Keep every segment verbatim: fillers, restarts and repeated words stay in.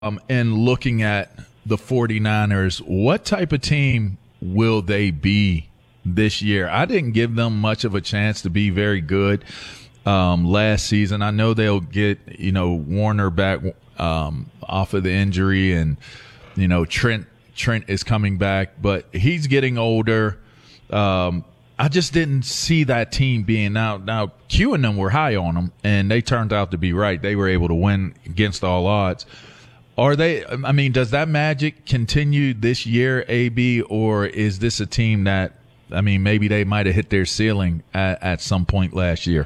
Um, and looking at the 49ers, what type of team will they be this year? I didn't give them much of a chance to be very good um, last season. I know they'll get, you know, Warner back um, off of the injury, and, you know, Trent Trent is coming back, but he's getting older. Um, I just didn't see that team being out. Now, Q and them were high on them, and they turned out to be right. They were able to win against all odds. Are they, I mean, does that magic continue this year, A B, or is this a team that, I mean, maybe they might have hit their ceiling at, at some point last year,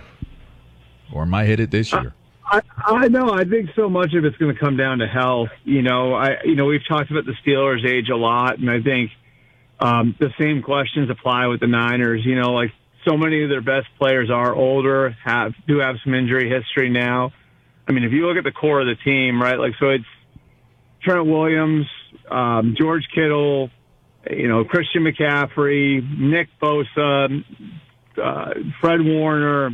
or might hit it this year? I, I know. I think so much of it's going to come down to health. You know, I, you know, we've talked about the Steelers' age a lot, and I think um, the same questions apply with the Niners. You know, like so many of their best players are older, have do have some injury history now. I mean, if you look at the core of the team, right, like so it's Trent Williams, um, George Kittle, you know, Christian McCaffrey, Nick Bosa, uh, Fred Warner.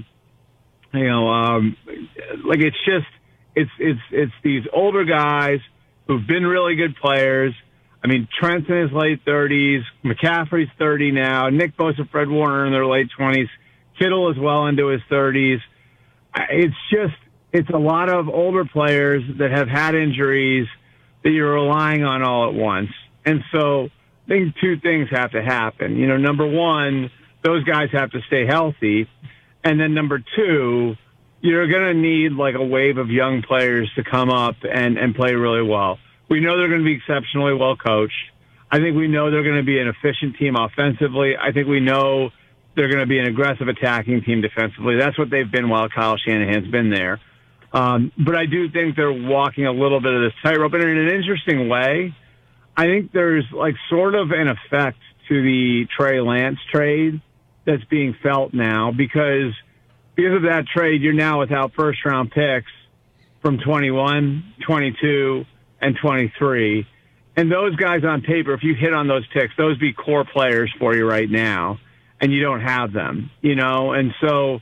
You know, um, like it's just it's it's it's these older guys who've been really good players. I mean, Trent's in his late thirties, McCaffrey's thirty now, Nick Bosa, Fred Warner in their late twenties, Kittle is well into his thirties. It's just it's a lot of older players that have had injuries that you're relying on all at once. And so I think two things have to happen. You know, number one, those guys have to stay healthy. And then number two, you're going to need like a wave of young players to come up and, and play really well. We know they're going to be exceptionally well coached. I think we know they're going to be an efficient team offensively. I think we know they're going to be an aggressive attacking team defensively. That's what they've been while Kyle Shanahan's been there. Um, but I do think they're walking a little bit of this tightrope. And in an interesting way, I think there's like sort of an effect to the Trey Lance trade that's being felt now because because of that trade, you're now without first round picks from twenty-one, twenty-two, and twenty-three. And those guys on paper, if you hit on those picks, those be core players for you right now, and you don't have them, you know? And so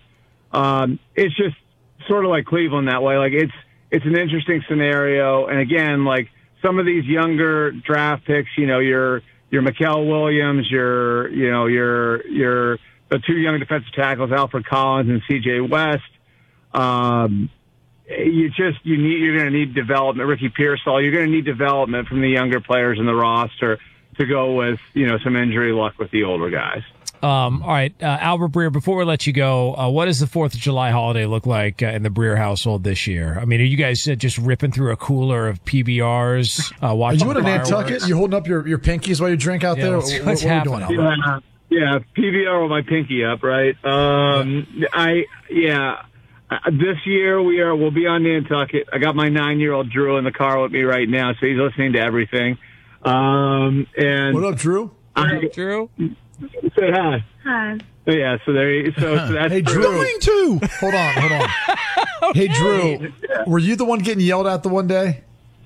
um, it's just sort of like Cleveland that way. Like it's it's an interesting scenario. And again, like some of these younger draft picks, you know, your your Mikael Williams, your you know, your your the two young defensive tackles, Alfred Collins and C J West. Um, you just you need you're going to need development. Ricky Pearsall, you're going to need development from the younger players in the roster to go with you know some injury luck with the older guys. Um, all right, uh, Albert Breer, before we let you go, uh, what does the fourth of July holiday look like uh, in the Breer household this year? I mean, are you guys uh, just ripping through a cooler of P B Rs, uh, watching Are you in Nantucket? You holding up your, your pinkies while you drink out yeah, there? What's, what, what's what happening? are you doing, Yeah, yeah, P B R with my pinky up, right? Um, yeah. I, yeah, uh, this year we are, we'll be on Nantucket. I got my nine-year-old Drew in the car with me right now, so he's listening to everything. Um, and what up, Drew? What up, Drew? Say hi. Hi. Yeah, so there. You, so, so that's hey, Drew. Going to. Hold on, hold on. Okay. Hey, Drew, were you the one getting yelled at the one day?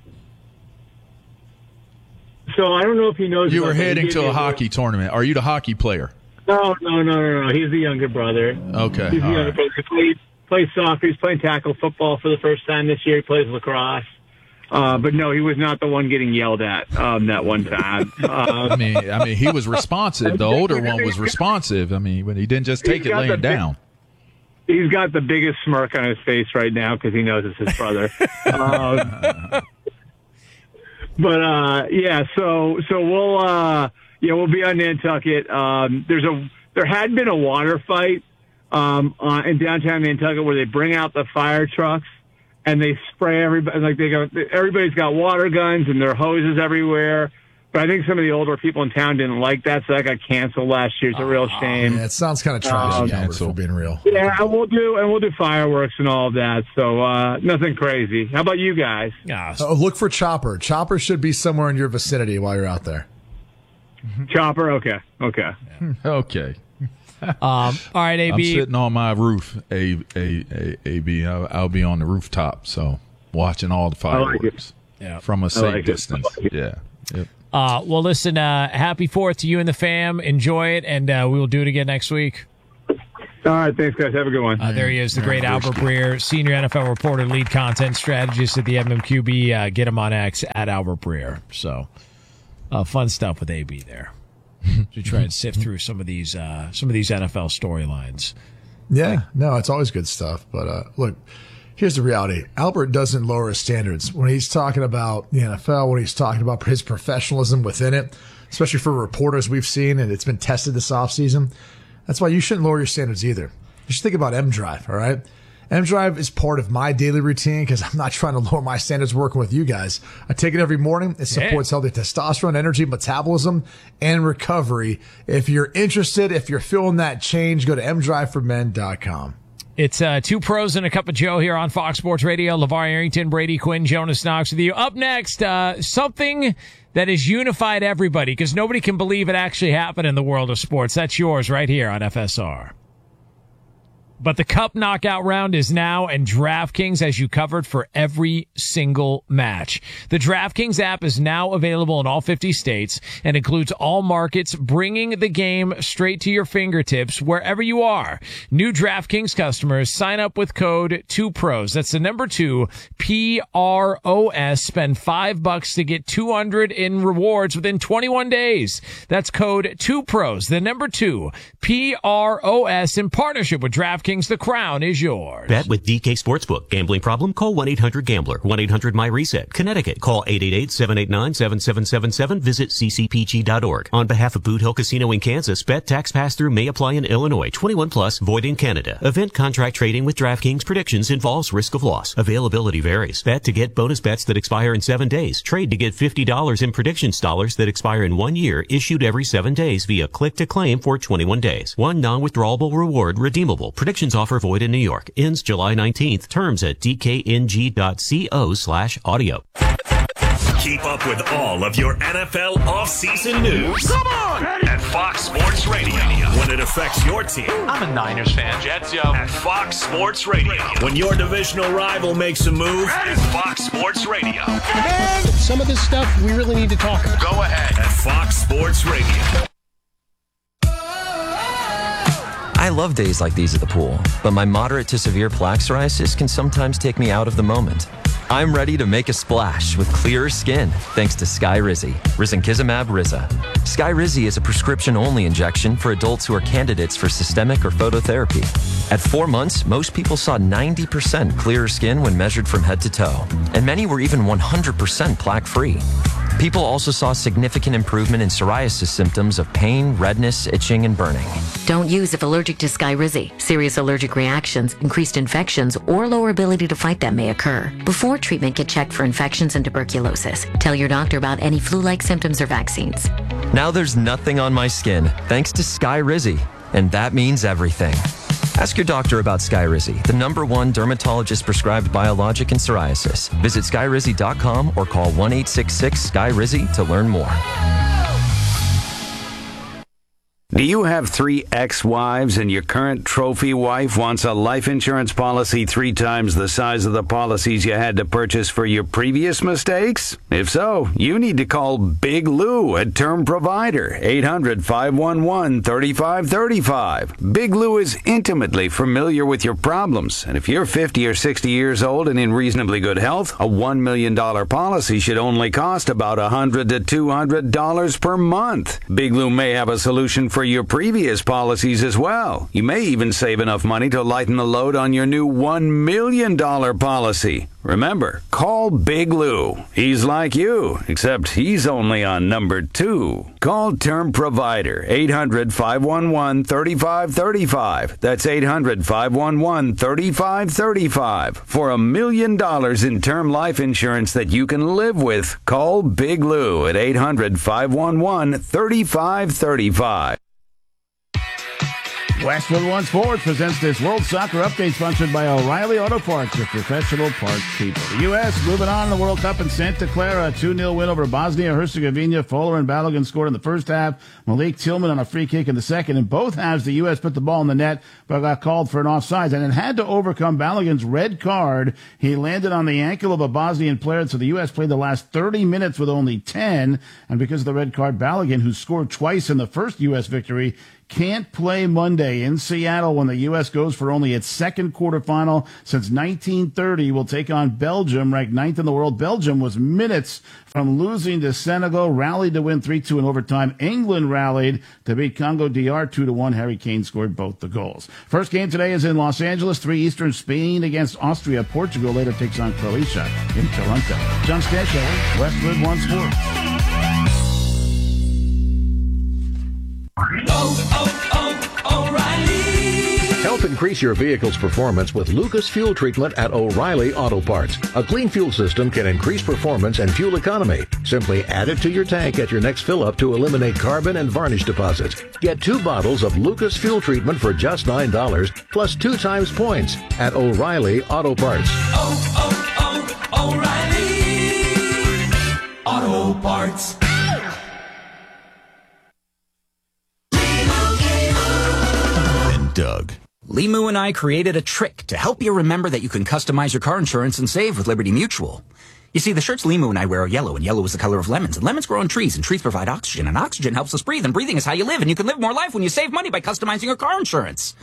So I don't know if he knows. You were heading to a hockey tournament. Are you the hockey player? No, no, no, no, no. He's the younger brother. Okay. He's the all younger right. brother. He plays, plays soccer. He's playing tackle football for the first time this year. He plays lacrosse. Uh, but no, he was not the one getting yelled at um, that one time. Uh, I mean, I mean, he was responsive. The older one was responsive. I mean, when he didn't just take it laying down. He's got the biggest smirk on his face right now because he knows it's his brother. um, but uh, yeah, so so we'll uh, yeah we'll be on Nantucket. Um, there's a there had been a water fight um, uh, in downtown Nantucket where they bring out the fire trucks. And they spray everybody, like they go, everybody's got water guns and their hoses everywhere. But I think some of the older people in town didn't like that, so that got canceled last year. It's a real shame. Yeah, it sounds kind of trash, um, Albert, for being real. Yeah, and we'll do, and we'll do fireworks and all of that. So uh, nothing crazy. How about you guys? Yeah. Uh, look for Chopper. Chopper should be somewhere in your vicinity while you're out there. Chopper, okay, okay, Okay. Um, all right, A B. I'm sitting on my roof, A, A, A, A B. I'll, I'll be on the rooftop, so watching all the fireworks yeah. from a safe like distance. Like yeah. Yep. Uh, well, listen, uh, happy fourth to you and the fam. Enjoy it, and uh, we will do it again next week. All right, thanks, guys. Have a good one. Uh, there he is, the great Albert Breer, senior N F L reporter, lead content strategist at the M M Q B. Uh, get him on X at Albert Breer. So, uh, fun stuff with A B there to try and sift through some of these uh, some of these N F L storylines. Yeah, like, no, it's always good stuff. But uh, look, here's the reality: Albert doesn't lower his standards when he's talking about the N F L. When he's talking about his professionalism within it, especially for reporters we've seen, and it's been tested this offseason. That's why you shouldn't lower your standards either. You should think about M Drive, all right? M Drive is part of my daily routine because I'm not trying to lower my standards working with you guys. I take it every morning. It supports yeah. healthy testosterone, energy, metabolism, and recovery. If you're interested, if you're feeling that change, go to m drive for men dot com. It's uh, two pros and a cup of Joe here on Fox Sports Radio. LeVar Arrington, Brady Quinn, Jonas Knox with you. Up next, uh, something that has unified everybody because nobody can believe it actually happened in the world of sports. That's yours right here on F S R. But the Cup knockout round is now, and DraftKings has you covered for every single match. The DraftKings app is now available in all fifty states and includes all markets, bringing the game straight to your fingertips wherever you are. New DraftKings customers sign up with code two pros. That's the number two, P R O S. Spend five bucks to get two hundred in rewards within twenty-one days. That's code two pros, the number two, P R O S, in partnership with DraftKings. The crown is yours. Bet with D K Sportsbook. Gambling problem? Call one eight hundred gambler. one eight hundred my reset. Connecticut. Call eight eight eight, seven eight nine, seven seven seven seven. Visit c c p g dot org. On behalf of Boot Hill Casino in Kansas, bet tax pass-through may apply in Illinois. twenty-one plus, void in Canada. Event contract trading with DraftKings predictions involves risk of loss. Availability varies. Bet to get bonus bets that expire in seven days. Trade to get fifty dollars in predictions dollars that expire in one year, issued every seven days via click to claim for twenty-one days. One non-withdrawable reward redeemable. Predictions offer void in New York. Ends July nineteenth. Terms at d k n g dot co slash audio. Keep up with all of your N F L offseason news. Come on! At Fox Sports Radio. When it affects your team. I'm a Niners fan. Jets, yo. At Fox Sports Radio. When your divisional rival makes a move. At Fox Sports Radio. Man, some of this stuff we really need to talk about. Go ahead. At Fox Sports Radio. I love days like these at the pool, but my moderate to severe plaque psoriasis can sometimes take me out of the moment. I'm ready to make a splash with clearer skin thanks to Skyrizi, risankizumab Riza. Skyrizi is a prescription-only injection for adults who are candidates for systemic or phototherapy. At four months, most people saw ninety percent clearer skin when measured from head to toe, and many were even one hundred percent plaque-free. People also saw significant improvement in psoriasis symptoms of pain, redness, itching, and burning. Don't use if allergic to Skyrizi. Serious allergic reactions, increased infections, or lower ability to fight them may occur. Before treatment, get checked for infections and tuberculosis. Tell your doctor about any flu-like symptoms or vaccines. Now there's nothing on my skin thanks to Skyrizi, and that means everything. Ask your doctor about Skyrizi, the number one dermatologist-prescribed biologic in psoriasis. Visit skyrizi dot com or call one eight six six, S K Y R I Z I to learn more. Do you have three ex-wives and your current trophy wife wants a life insurance policy three times the size of the policies you had to purchase for your previous mistakes? If so, you need to call Big Lou at Term Provider, eight hundred, five one one, three five three five. Big Lou is intimately familiar with your problems, and if you're fifty or sixty years old and in reasonably good health, a one million dollars policy should only cost about one hundred to two hundred dollars per month. Big Lou may have a solution for your previous policies as well. You may even save enough money to lighten the load on your new one million dollars policy. Remember, call Big Lou. He's like you, except he's only on number two. Call Term Provider, eight hundred, five one one, three five three five. That's eight hundred, five one one, three five three five. For a million dollars in term life insurance that you can live with, call Big Lou at eight hundred, five one one, three five three five. Westwood One Sports presents this World Soccer Update sponsored by O'Reilly Auto Parts, your professional parts people. The U S moving on in the World Cup in Santa Clara, a two nil win over Bosnia-Herzegovina. Fowler and Balogun scored in the first half. Malik Tillman on a free kick in the second. In both halves, the U S put the ball in the net, but got called for an offside, and it had to overcome Balogun's red card. He landed on the ankle of a Bosnian player, so the U S played the last thirty minutes with only ten, and because of the red card, Balogun, who scored twice in the first U S victory, can't play Monday in Seattle when the U S goes for only its second quarterfinal since nineteen thirty. Will take on Belgium, ranked ninth in the world. Belgium was minutes from losing to Senegal, rallied to win three two in overtime. England rallied to beat Congo D R two to one. Harry Kane scored both the goals. First game today is in Los Angeles, three Eastern. Spain against Austria. Portugal later takes on Croatia in Toronto. John Stashower, Westwood One Sports. Oh, oh, oh, O'Reilly. Help increase your vehicle's performance with Lucas Fuel Treatment at O'Reilly Auto Parts. A clean fuel system can increase performance and fuel economy. Simply add it to your tank at your next fill-up to eliminate carbon and varnish deposits. Get two bottles of Lucas Fuel Treatment for just nine dollars, plus two times points at O'Reilly Auto Parts. Oh, oh, oh, O'Reilly Auto Parts. Doug. Limu and I created a trick to help you remember that you can customize your car insurance and save with Liberty Mutual. You see, the shirts Limu and I wear are yellow, and yellow is the color of lemons, and lemons grow on trees, and trees provide oxygen, and oxygen helps us breathe, and breathing is how you live, and you can live more life when you save money by customizing your car insurance.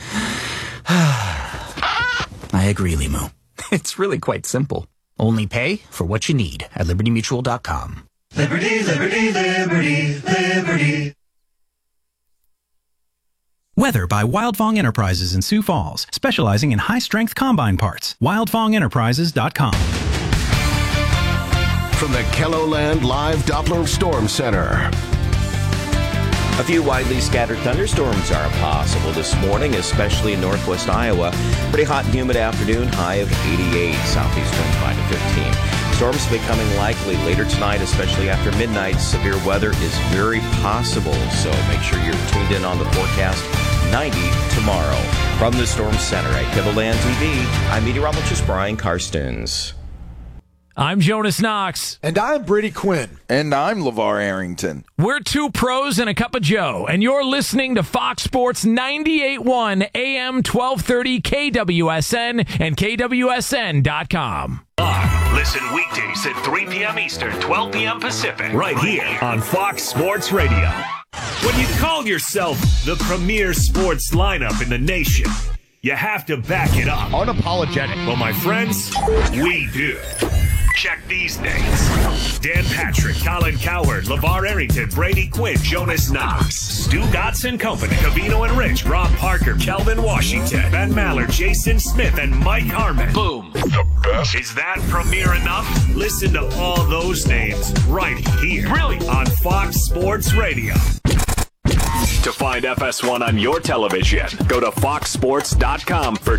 I agree, Limu. It's really quite simple. Only pay for what you need at liberty mutual dot com. Liberty, liberty, liberty, liberty. Weather by Wildfong Enterprises in Sioux Falls, specializing in high-strength combine parts. wildfong enterprises dot com. From the KELOLAND Live Doppler Storm Center. A few widely scattered thunderstorms are possible this morning, especially in northwest Iowa. Pretty hot and humid afternoon, high of eighty-eight, southeast twenty-five to fifteen. Storms becoming likely later tonight, especially after midnight. Severe weather is very possible, so make sure you're tuned in on the forecast. ninety tomorrow. From the Storm Center at KELOLAND T V, I'm meteorologist Brian Karstens. I'm Jonas Knox. And I'm Brady Quinn. And I'm LeVar Arrington. We're two pros and a cup of Joe, and you're listening to Fox Sports ninety-eight point one A M twelve thirty K W S N and K W S N dot com. Listen weekdays at three p.m. Eastern, twelve p.m. Pacific, right here on Fox Sports Radio. When you call yourself the premier sports lineup in the nation, you have to back it up. Unapologetic. Well, my friends, we do. Check these names: Dan Patrick, Colin Cowherd, LeVar Arrington, Brady Quinn, Jonas Knox, Stu Gotts and Company, Covino and Rich, Rob Parker, Kelvin Washington, Ben Maller, Jason Smith, and Mike Harmon. Boom. The best. Is that premier enough? Listen to all those names right here. Really? On Fox Sports Radio. To find F S one on your television, go to fox sports dot com for